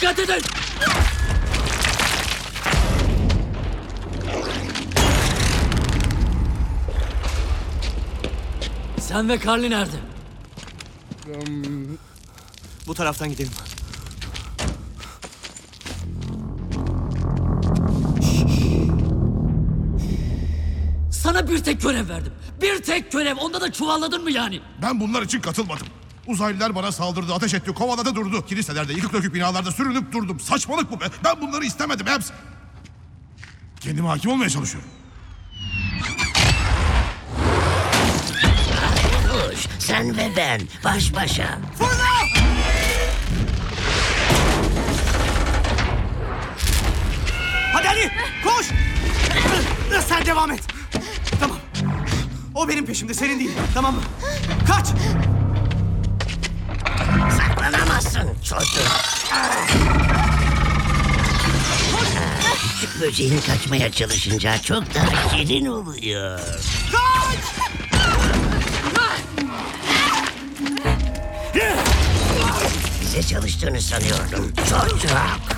Dikkat edin! Sen ve Carly nerede? Bu taraftan gidelim. Sana bir tek görev verdim. Bir tek görev. Onda da çuvalladın mı yani? Ben bunlar için katılmadım. Uzaylılar bana saldırdı, ateş etti, kovaladı durdu. Kiliselerde, yıkık dökük binalarda sürünüp durdum. Saçmalık bu be. Ben bunları istemedim hepsi. Kendime hakim olmaya çalışıyorum. Koş, sen ve ben baş başa. Hadi Ali, koş! Sen devam et. Tamam. O benim peşimde, senin değil. Tamam mı? Kaç! Saklanamazsın çocuk. Küçük böceğin kaçmaya çalışınca çok daha şirin oluyor. Kaç! Bize çalıştığını sanıyordum çocuk.